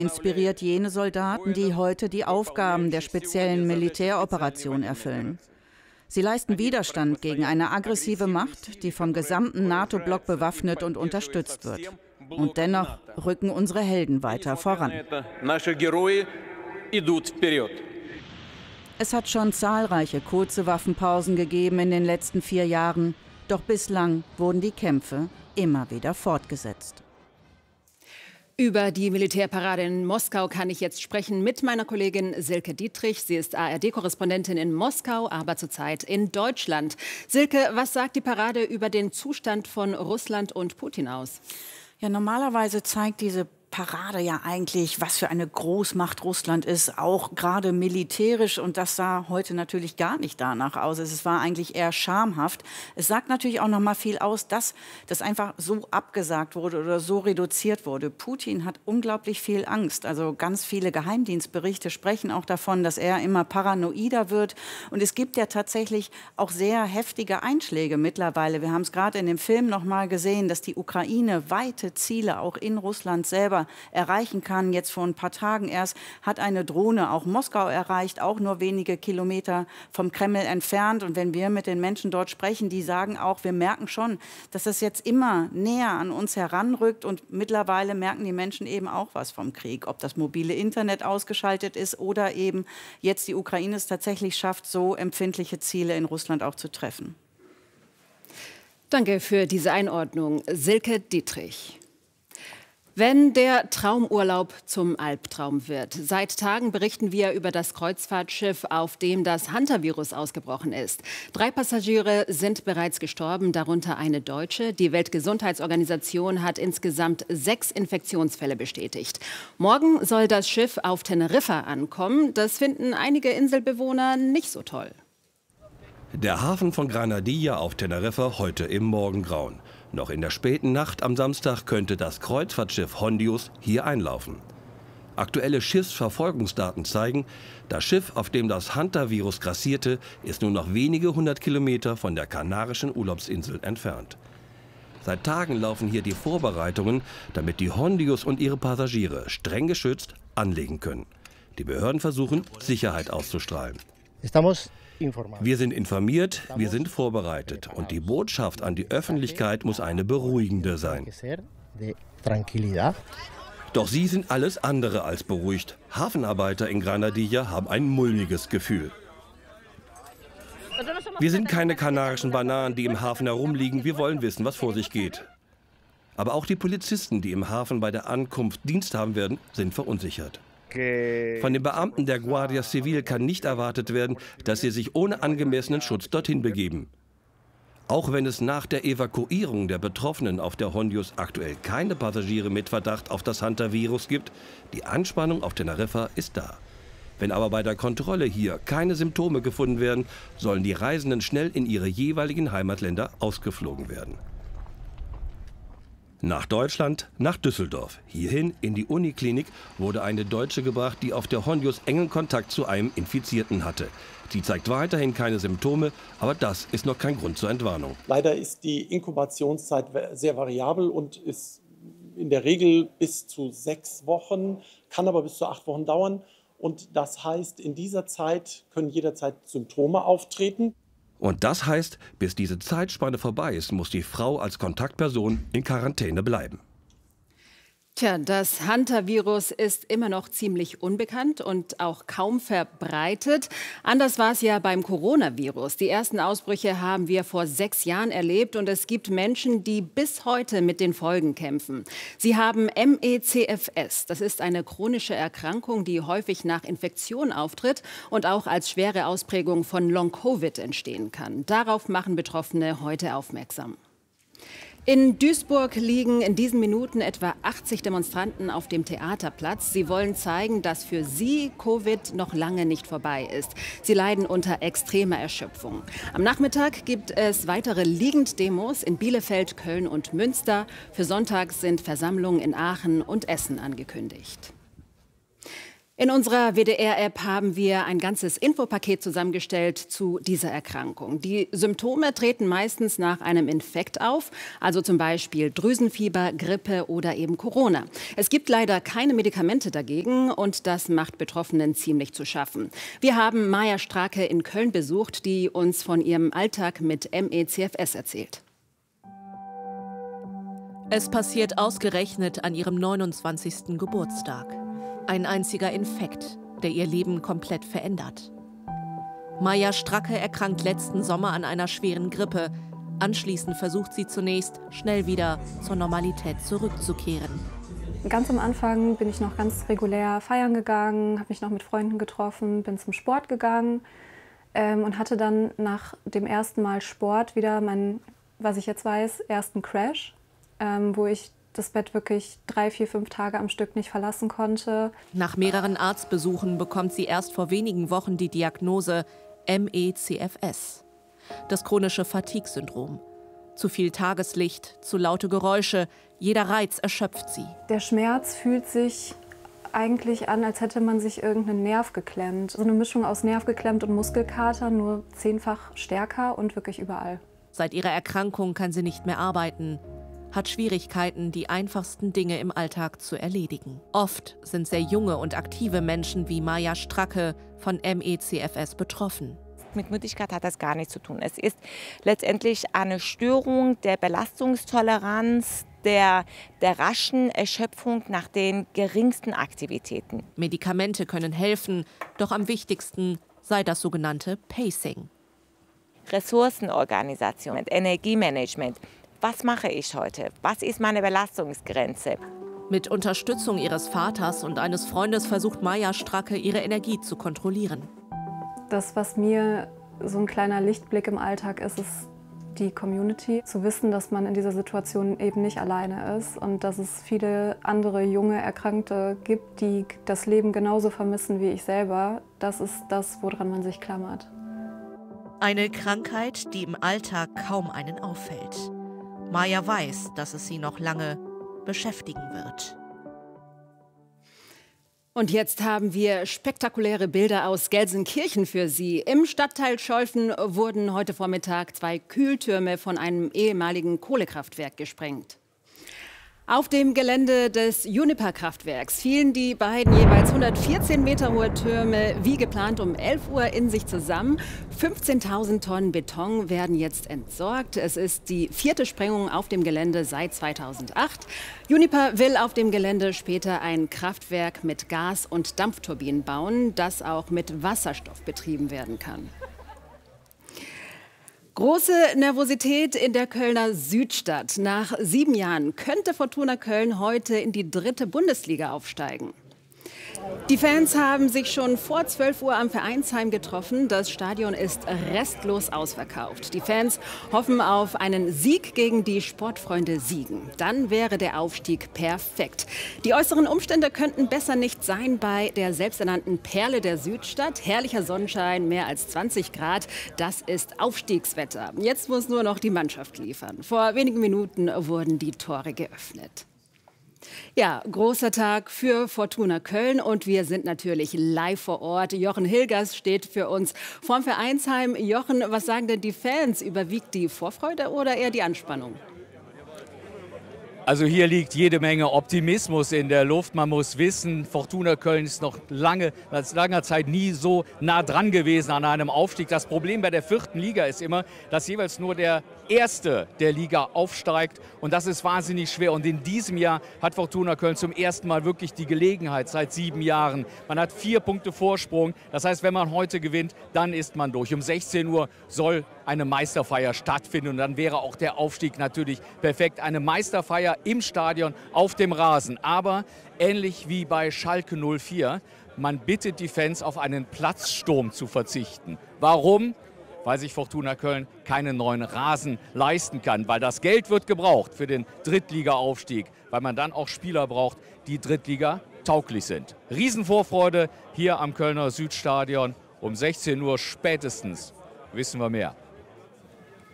inspiriert jene Soldaten, die heute die Aufgaben der speziellen Militäroperation erfüllen. Sie leisten Widerstand gegen eine aggressive Macht, die vom gesamten NATO-Block bewaffnet und unterstützt wird. Und dennoch rücken unsere Helden weiter voran. Es hat schon zahlreiche kurze Waffenpausen gegeben in den letzten 4 Jahren, doch bislang wurden die Kämpfe immer wieder fortgesetzt. Über die Militärparade in Moskau kann ich jetzt sprechen mit meiner Kollegin Silke Dietrich. Sie ist ARD-Korrespondentin in Moskau, aber zurzeit in Deutschland. Silke, was sagt die Parade über den Zustand von Russland und Putin aus? Ja, normalerweise zeigt diese Parade ja eigentlich, was für eine Großmacht Russland ist, auch gerade militärisch. Und das sah heute natürlich gar nicht danach aus. Es war eigentlich eher schamhaft. Es sagt natürlich auch noch mal viel aus, dass das einfach so abgesagt wurde oder so reduziert wurde. Putin hat unglaublich viel Angst. Also ganz viele Geheimdienstberichte sprechen auch davon, dass er immer paranoider wird. Und es gibt ja tatsächlich auch sehr heftige Einschläge mittlerweile. Wir haben es gerade in dem Film noch mal gesehen, dass die Ukraine weite Ziele auch in Russland selber erreichen kann. Jetzt vor ein paar Tagen erst hat eine Drohne auch Moskau erreicht, auch nur wenige Kilometer vom Kreml entfernt. Und wenn wir mit den Menschen dort sprechen, die sagen auch, wir merken schon, dass das jetzt immer näher an uns heranrückt. Und mittlerweile merken die Menschen eben auch was vom Krieg. Ob das mobile Internet ausgeschaltet ist oder eben jetzt die Ukraine es tatsächlich schafft, so empfindliche Ziele in Russland auch zu treffen. Danke für diese Einordnung, Silke Dietrich. Wenn der Traumurlaub zum Albtraum wird. Seit Tagen berichten wir über das Kreuzfahrtschiff, auf dem das Hantavirus ausgebrochen ist. 3 Passagiere sind bereits gestorben, darunter eine Deutsche. Die Weltgesundheitsorganisation hat insgesamt 6 Infektionsfälle bestätigt. Morgen soll das Schiff auf Teneriffa ankommen. Das finden einige Inselbewohner nicht so toll. Der Hafen von Granadilla auf Teneriffa heute im Morgengrauen. Noch in der späten Nacht am Samstag könnte das Kreuzfahrtschiff Hondius hier einlaufen. Aktuelle Schiffsverfolgungsdaten zeigen, das Schiff, auf dem das Hantavirus grassierte, ist nur noch wenige 100 Kilometer von der kanarischen Urlaubsinsel entfernt. Seit Tagen laufen hier die Vorbereitungen, damit die Hondius und ihre Passagiere streng geschützt anlegen können. Die Behörden versuchen, Sicherheit auszustrahlen. Wir sind informiert, wir sind vorbereitet. Und die Botschaft an die Öffentlichkeit muss eine beruhigende sein. Doch sie sind alles andere als beruhigt. Hafenarbeiter in Granadilla haben ein mulmiges Gefühl. Wir sind keine kanarischen Bananen, die im Hafen herumliegen. Wir wollen wissen, was vor sich geht. Aber auch die Polizisten, die im Hafen bei der Ankunft Dienst haben werden, sind verunsichert. Von den Beamten der Guardia Civil kann nicht erwartet werden, dass sie sich ohne angemessenen Schutz dorthin begeben. Auch wenn es nach der Evakuierung der Betroffenen auf der Hondius aktuell keine Passagiere mit Verdacht auf das Hantavirus gibt, die Anspannung auf Teneriffa ist da. Wenn aber bei der Kontrolle hier keine Symptome gefunden werden, sollen die Reisenden schnell in ihre jeweiligen Heimatländer ausgeflogen werden. Nach Deutschland, nach Düsseldorf. Hierhin in die Uniklinik wurde eine Deutsche gebracht, die auf der Hondius engen Kontakt zu einem Infizierten hatte. Sie zeigt weiterhin keine Symptome, aber das ist noch kein Grund zur Entwarnung. Leider ist die Inkubationszeit sehr variabel und ist in der Regel bis zu 6 Wochen, kann aber bis zu 8 Wochen dauern. Und das heißt, in dieser Zeit können jederzeit Symptome auftreten. Und das heißt, bis diese Zeitspanne vorbei ist, muss die Frau als Kontaktperson in Quarantäne bleiben. Tja, das Hantavirus ist immer noch ziemlich unbekannt und auch kaum verbreitet. Anders war es ja beim Coronavirus. Die ersten Ausbrüche haben wir vor 6 Jahren erlebt und es gibt Menschen, die bis heute mit den Folgen kämpfen. Sie haben MECFS. Das ist eine chronische Erkrankung, die häufig nach Infektion auftritt und auch als schwere Ausprägung von Long-Covid entstehen kann. Darauf machen Betroffene heute aufmerksam. In Duisburg liegen in diesen Minuten etwa 80 Demonstranten auf dem Theaterplatz. Sie wollen zeigen, dass für sie Covid noch lange nicht vorbei ist. Sie leiden unter extremer Erschöpfung. Am Nachmittag gibt es weitere Liegenddemos in Bielefeld, Köln und Münster. Für Sonntag sind Versammlungen in Aachen und Essen angekündigt. In unserer WDR-App haben wir ein ganzes Infopaket zusammengestellt zu dieser Erkrankung. Die Symptome treten meistens nach einem Infekt auf, also zum Beispiel Drüsenfieber, Grippe oder eben Corona. Es gibt leider keine Medikamente dagegen und das macht Betroffenen ziemlich zu schaffen. Wir haben Maja Strake in Köln besucht, die uns von ihrem Alltag mit ME/CFS erzählt. Es passiert ausgerechnet an ihrem 29. Geburtstag. Ein einziger Infekt, der ihr Leben komplett verändert. Maja Strake erkrankt letzten Sommer an einer schweren Grippe. Anschließend versucht sie zunächst, schnell wieder zur Normalität zurückzukehren. Ganz am Anfang bin ich noch ganz regulär feiern gegangen, habe mich noch mit Freunden getroffen, bin zum Sport gegangen und hatte dann nach dem ersten Mal Sport wieder meinen, was ich jetzt weiß, ersten Crash, wo ich das Bett wirklich 3, 4, 5 Tage am Stück nicht verlassen konnte. Nach mehreren Arztbesuchen bekommt sie erst vor wenigen Wochen die Diagnose ME/CFS. Das chronische Fatigue-Syndrom. Zu viel Tageslicht, zu laute Geräusche, jeder Reiz erschöpft sie. Der Schmerz fühlt sich eigentlich an, als hätte man sich irgendeinen Nerv geklemmt. So eine Mischung aus Nerv geklemmt und Muskelkater, nur 10-fach stärker und wirklich überall. Seit ihrer Erkrankung kann sie nicht mehr arbeiten, hat Schwierigkeiten, die einfachsten Dinge im Alltag zu erledigen. Oft sind sehr junge und aktive Menschen wie Maja Strake von ME/CFS betroffen. Mit Müdigkeit hat das gar nichts zu tun. Es ist letztendlich eine Störung der Belastungstoleranz, der raschen Erschöpfung nach den geringsten Aktivitäten. Medikamente können helfen, doch am wichtigsten sei das sogenannte Pacing. Ressourcenorganisation, Energiemanagement. Was mache ich heute? Was ist meine Belastungsgrenze? Mit Unterstützung ihres Vaters und eines Freundes versucht Maja Strake, ihre Energie zu kontrollieren. Das, was mir so ein kleiner Lichtblick im Alltag ist, ist die Community. Zu wissen, dass man in dieser Situation eben nicht alleine ist und dass es viele andere junge Erkrankte gibt, die das Leben genauso vermissen wie ich selber. Das ist das, woran man sich klammert. Eine Krankheit, die im Alltag kaum einen auffällt. Maja weiß, dass es sie noch lange beschäftigen wird. Und jetzt haben wir spektakuläre Bilder aus Gelsenkirchen für Sie. Im Stadtteil Scholven wurden heute Vormittag 2 Kühltürme von einem ehemaligen Kohlekraftwerk gesprengt. Auf dem Gelände des Uniper-Kraftwerks fielen die beiden jeweils 114 Meter hohe Türme wie geplant um 11 Uhr in sich zusammen. 15.000 Tonnen Beton werden jetzt entsorgt. Es ist die 4. Sprengung auf dem Gelände seit 2008. Uniper will auf dem Gelände später ein Kraftwerk mit Gas- und Dampfturbinen bauen, das auch mit Wasserstoff betrieben werden kann. Große Nervosität in der Kölner Südstadt. Nach 7 Jahren könnte Fortuna Köln heute in die 3. Bundesliga aufsteigen. Die Fans haben sich schon vor 12 Uhr am Vereinsheim getroffen. Das Stadion ist restlos ausverkauft. Die Fans hoffen auf einen Sieg gegen die Sportfreunde Siegen. Dann wäre der Aufstieg perfekt. Die äußeren Umstände könnten besser nicht sein bei der selbsternannten Perle der Südstadt. Herrlicher Sonnenschein, mehr als 20 Grad. Das ist Aufstiegswetter. Jetzt muss nur noch die Mannschaft liefern. Vor wenigen Minuten wurden die Tore geöffnet. Ja, großer Tag für Fortuna Köln und wir sind natürlich live vor Ort. Jochen Hilgers steht für uns vorm Vereinsheim. Jochen, was sagen denn die Fans? Überwiegt die Vorfreude oder eher die Anspannung? Also hier liegt jede Menge Optimismus in der Luft. Man muss wissen, Fortuna Köln ist noch seit langer Zeit nie so nah dran gewesen an einem Aufstieg. Das Problem bei der 4. Liga ist immer, dass jeweils nur der Erste der Liga aufsteigt und das ist wahnsinnig schwer. Und in diesem Jahr hat Fortuna Köln zum ersten Mal wirklich die Gelegenheit seit 7 Jahren. Man hat 4 Punkte Vorsprung. Das heißt, wenn man heute gewinnt, dann ist man durch. Um 16 Uhr soll eine Meisterfeier stattfinden und dann wäre auch der Aufstieg natürlich perfekt. Eine Meisterfeier im Stadion auf dem Rasen. Aber ähnlich wie bei Schalke 04, man bittet die Fans auf einen Platzsturm zu verzichten. Warum? Weil sich Fortuna Köln keinen neuen Rasen leisten kann. Weil das Geld wird gebraucht für den Drittliga-Aufstieg. Weil man dann auch Spieler braucht, die Drittliga tauglich sind. Riesenvorfreude hier am Kölner Südstadion. Um 16 Uhr spätestens wissen wir mehr.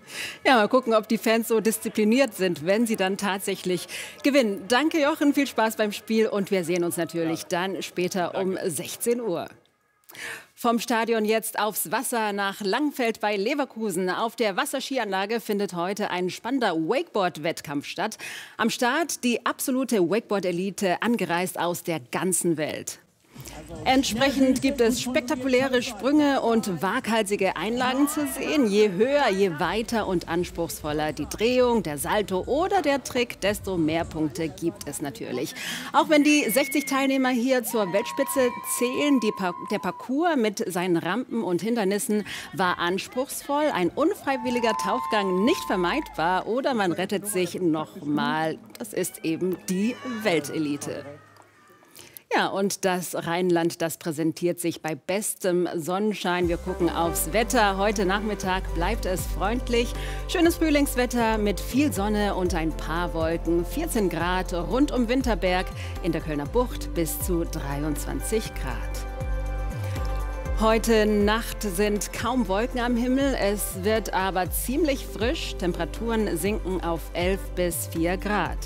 Ja, mal gucken, ob die Fans so diszipliniert sind, wenn sie dann tatsächlich gewinnen. Danke, Jochen, viel Spaß beim Spiel und wir sehen uns natürlich dann später um 16 Uhr. Vom Stadion jetzt aufs Wasser nach Langfeld bei Leverkusen. Auf der Wasserskianlage findet heute ein spannender Wakeboard-Wettkampf statt. Am Start die absolute Wakeboard-Elite, angereist aus der ganzen Welt. Entsprechend gibt es spektakuläre Sprünge und waghalsige Einlagen zu sehen. Je höher, je weiter und anspruchsvoller die Drehung, der Salto oder der Trick, desto mehr Punkte gibt es natürlich. Auch wenn die 60 Teilnehmer hier zur Weltspitze zählen, der Parcours mit seinen Rampen und Hindernissen war anspruchsvoll, ein unfreiwilliger Tauchgang nicht vermeidbar oder man rettet sich nochmal. Das ist eben die Weltelite. Ja, und das Rheinland, das präsentiert sich bei bestem Sonnenschein. Wir gucken aufs Wetter. Heute Nachmittag bleibt es freundlich. Schönes Frühlingswetter mit viel Sonne und ein paar Wolken. 14 Grad rund um Winterberg, in der Kölner Bucht bis zu 23 Grad. Heute Nacht sind kaum Wolken am Himmel. Es wird aber ziemlich frisch. Temperaturen sinken auf 11 bis 4 Grad.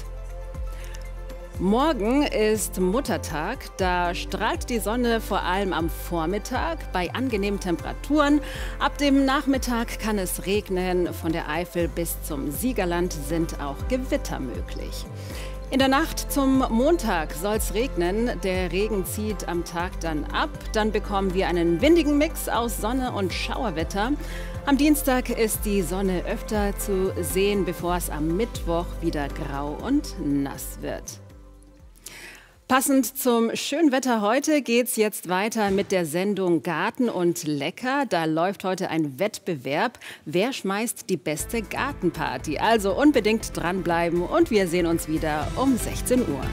Morgen ist Muttertag. Da strahlt die Sonne vor allem am Vormittag bei angenehmen Temperaturen. Ab dem Nachmittag kann es regnen. Von der Eifel bis zum Siegerland sind auch Gewitter möglich. In der Nacht zum Montag soll es regnen. Der Regen zieht am Tag dann ab. Dann bekommen wir einen windigen Mix aus Sonne und Schauerwetter. Am Dienstag ist die Sonne öfter zu sehen, bevor es am Mittwoch wieder grau und nass wird. Passend zum schönen Wetter heute geht's jetzt weiter mit der Sendung Garten und Lecker. Da läuft heute ein Wettbewerb. Wer schmeißt die beste Gartenparty? Also unbedingt dranbleiben und wir sehen uns wieder um 16 Uhr.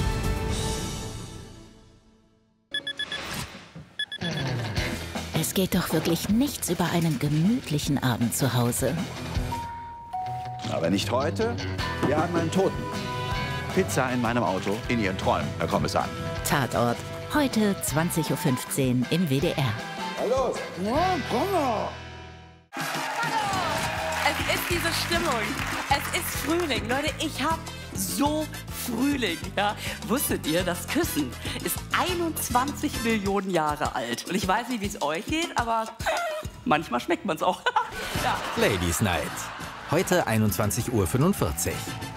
Es geht doch wirklich nichts über einen gemütlichen Abend zu Hause. Aber nicht heute. Wir haben einen Toten. Pizza in meinem Auto, in Ihren Träumen, Herr Kommissar. Tatort, heute 20:15 Uhr im WDR. Hallo? Ja, komm doch. Es ist diese Stimmung. Es ist Frühling. Leute, ich hab so Frühling. Ja? Wusstet ihr, das Küssen ist 21 Millionen Jahre alt. Und ich weiß nicht, wie es euch geht, aber manchmal schmeckt man es auch. Ja. Ladies Night. Heute 21:45 Uhr.